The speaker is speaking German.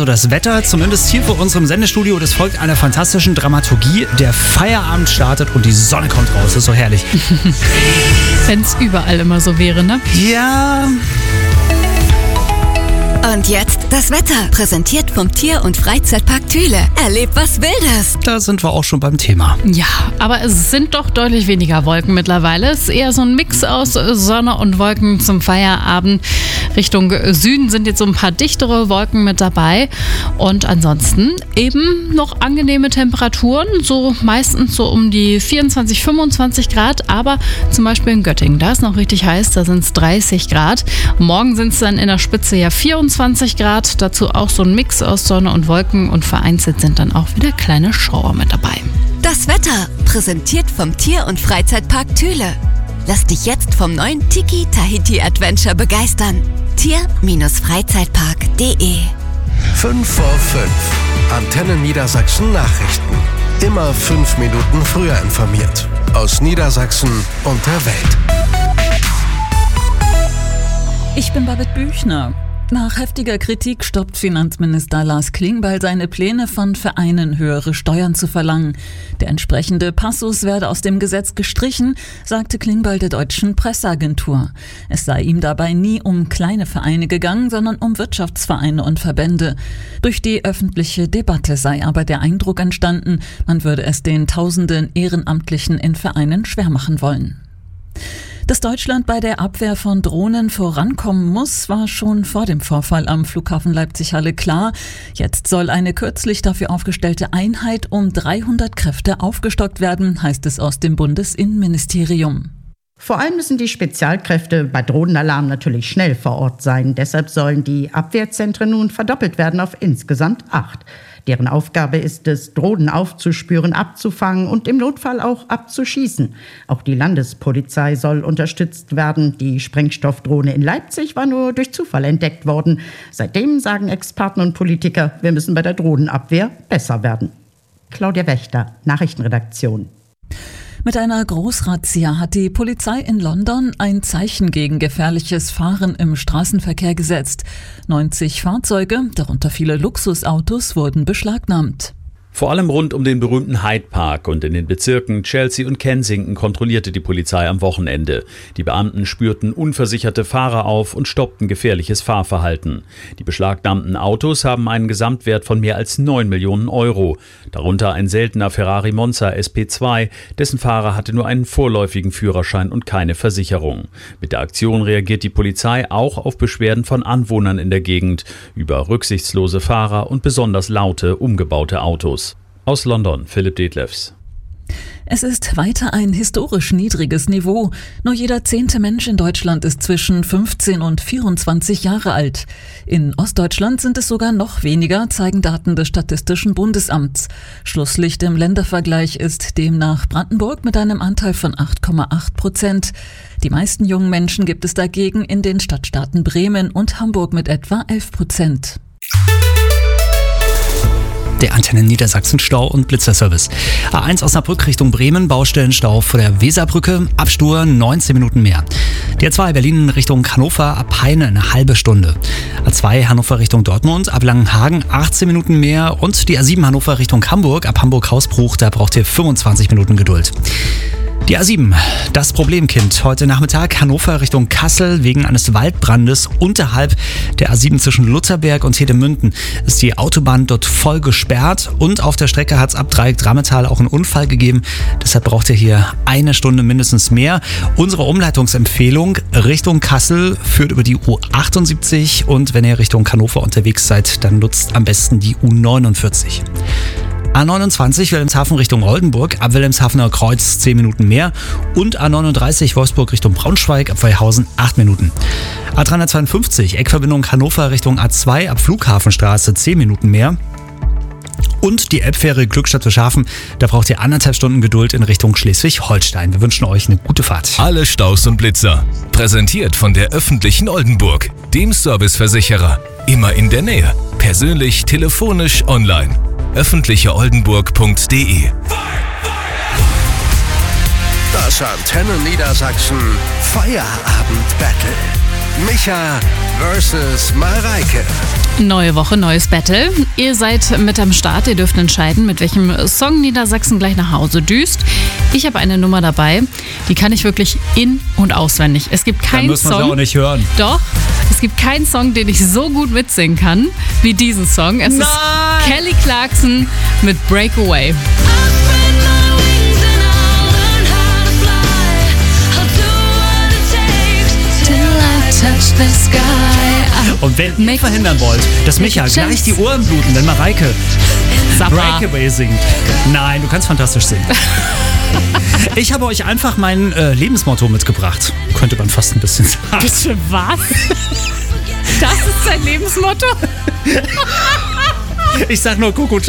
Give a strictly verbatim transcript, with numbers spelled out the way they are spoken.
so das Wetter, zumindest hier vor unserem Sendestudio. Das folgt einer fantastischen Dramaturgie. Der Feierabend startet und die Sonne kommt raus. Das ist so herrlich. Wenn es überall immer so wäre, ne? Ja. Und jetzt das Wetter, präsentiert vom Tier- und Freizeitpark Thüle. Erlebt was Wildes. Da sind wir auch schon beim Thema. Ja, aber es sind doch deutlich weniger Wolken mittlerweile. Es ist eher so ein Mix aus Sonne und Wolken zum Feierabend. Richtung Süden sind jetzt so ein paar dichtere Wolken mit dabei. Und ansonsten eben noch angenehme Temperaturen, so meistens so um die vierundzwanzig, fünfundzwanzig Grad. Aber zum Beispiel in Göttingen, da ist noch richtig heiß, da sind es dreißig Grad. Morgen sind es dann in der Spitze ja vierundzwanzig Grad. Dazu auch so ein Mix aus Sonne und Wolken und vereinzelt sind dann auch wieder kleine Schauer mit dabei. Das Wetter, präsentiert vom Tier- und Freizeitpark Thüle. Lass dich jetzt vom neuen Tiki Tahiti Adventure begeistern. Tier-Freizeitpark punkt de fünf vor fünf. Antenne Niedersachsen Nachrichten. Immer fünf Minuten früher informiert. Aus Niedersachsen und der Welt. Ich bin Babette Büchner. Nach heftiger Kritik stoppt Finanzminister Lars Klingbeil seine Pläne, von Vereinen höhere Steuern zu verlangen. Der entsprechende Passus werde aus dem Gesetz gestrichen, sagte Klingbeil der Deutschen Presseagentur. Es sei ihm dabei nie um kleine Vereine gegangen, sondern um Wirtschaftsvereine und Verbände. Durch die öffentliche Debatte sei aber der Eindruck entstanden, man würde es den tausenden Ehrenamtlichen in Vereinen schwer machen wollen. Dass Deutschland bei der Abwehr von Drohnen vorankommen muss, war schon vor dem Vorfall am Flughafen Leipzig-Halle klar. Jetzt soll eine kürzlich dafür aufgestellte Einheit um dreihundert Kräfte aufgestockt werden, heißt es aus dem Bundesinnenministerium. Vor allem müssen die Spezialkräfte bei Drohnenalarm natürlich schnell vor Ort sein. Deshalb sollen die Abwehrzentren nun verdoppelt werden auf insgesamt acht. Deren Aufgabe ist es, Drohnen aufzuspüren, abzufangen und im Notfall auch abzuschießen. Auch die Landespolizei soll unterstützt werden. Die Sprengstoffdrohne in Leipzig war nur durch Zufall entdeckt worden. Seitdem sagen Experten und Politiker, wir müssen bei der Drohnenabwehr besser werden. Claudia Wächter, Nachrichtenredaktion. Mit einer Großrazzia hat die Polizei in London ein Zeichen gegen gefährliches Fahren im Straßenverkehr gesetzt. neunzig Fahrzeuge, darunter viele Luxusautos, wurden beschlagnahmt. Vor allem rund um den berühmten Hyde Park und in den Bezirken Chelsea und Kensington kontrollierte die Polizei am Wochenende. Die Beamten spürten unversicherte Fahrer auf und stoppten gefährliches Fahrverhalten. Die beschlagnahmten Autos haben einen Gesamtwert von mehr als neun Millionen Euro. Darunter ein seltener Ferrari Monza S P zwei, dessen Fahrer hatte nur einen vorläufigen Führerschein und keine Versicherung. Mit der Aktion reagiert die Polizei auch auf Beschwerden von Anwohnern in der Gegend über rücksichtslose Fahrer und besonders laute, umgebaute Autos. Aus London, Philipp Detlefs. Es ist weiter ein historisch niedriges Niveau. Nur jeder zehnte Mensch in Deutschland ist zwischen fünfzehn und vierundzwanzig Jahre alt. In Ostdeutschland sind es sogar noch weniger, zeigen Daten des Statistischen Bundesamts. Schlusslicht im Ländervergleich ist demnach Brandenburg mit einem Anteil von acht Komma acht Prozent. Die meisten jungen Menschen gibt es dagegen in den Stadtstaaten Bremen und Hamburg mit etwa elf Prozent. Der Antenne Niedersachsen Stau- und Blitzerservice. A eins Osnabrück Richtung Bremen, Baustellenstau vor der Weserbrücke, Abstur neunzehn Minuten mehr. Die A zwei Berlin Richtung Hannover, ab Heine eine halbe Stunde. A zwei Hannover Richtung Dortmund, ab Langenhagen achtzehn Minuten mehr. Und die A sieben Hannover Richtung Hamburg, ab Hamburg-Hausbruch, da braucht ihr fünfundzwanzig Minuten Geduld. Die A sieben, das Problemkind. Heute Nachmittag Hannover Richtung Kassel wegen eines Waldbrandes unterhalb der A sieben zwischen Lutherberg und Hedemünden ist die Autobahn dort voll gesperrt und auf der Strecke hat es ab Dreieck Drammetal auch einen Unfall gegeben. Deshalb braucht ihr hier eine Stunde mindestens mehr. Unsere Umleitungsempfehlung Richtung Kassel führt über die U achtundsiebzig und wenn ihr Richtung Hannover unterwegs seid, dann nutzt am besten die U neunundvierzig. A neunundzwanzig Wilhelmshaven Richtung Oldenburg, ab Wilhelmshavener Kreuz zehn Minuten mehr und A neununddreißig Wolfsburg Richtung Braunschweig, ab Weihausen acht Minuten. A dreihundertzweiundfünfzig Eckverbindung Hannover Richtung A zwei, ab Flughafenstraße zehn Minuten mehr. Und die Elbfähre Glückstadt-Wilshaven, da braucht ihr anderthalb Stunden Geduld in Richtung Schleswig-Holstein. Wir wünschen euch eine gute Fahrt. Alle Staus und Blitzer. Präsentiert von der öffentlichen Oldenburg, dem Serviceversicherer. Immer in der Nähe. Persönlich, telefonisch, online. öffentliche oldenburg punkt de. Das Antenne Niedersachsen Feierabend-Battle. Micha versus Mareike. Neue Woche, neues Battle. Ihr seid mit am Start. Ihr dürft entscheiden, mit welchem Song Niedersachsen gleich nach Hause düst. Ich habe eine Nummer dabei, die kann ich wirklich in- und auswendig. Es gibt keinen Dann müssen wir Song. sie auch nicht hören. Doch, es gibt keinen Song, den ich so gut mitsingen kann wie diesen Song. Es Nein! ist Kelly Clarkson mit Breakaway. Und wenn ihr verhindern wollt, dass Micha gleich die Ohren bluten, wenn Mareike Breakaway singt. Nein, du kannst fantastisch singen. Ich habe euch einfach mein äh, Lebensmotto mitgebracht. Könnte man fast ein bisschen sagen. Bitte was? Das ist sein Lebensmotto? Ich sag nur Kuckuck.